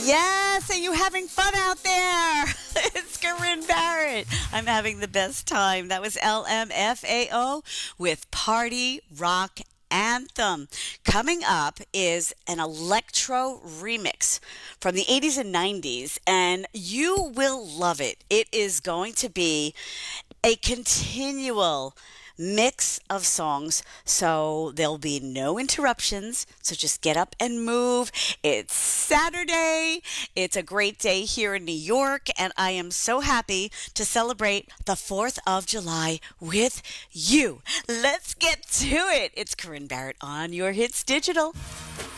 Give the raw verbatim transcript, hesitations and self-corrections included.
Yes, are you having fun out there? It's Corinne Barrett. I'm having the best time. That was L M F A O with Party Rock Anthem. Coming up is an electro remix from the eighties and nineties, and you will love it. It is going to be a continual mix of songs, so there'll be no interruptions. So just get up and move. It's Saturday. It's a great day here in New York, and I am so happy to celebrate the fourth of July with you. Let's get to it. It's Corinne Barrett on Your Hits Digital.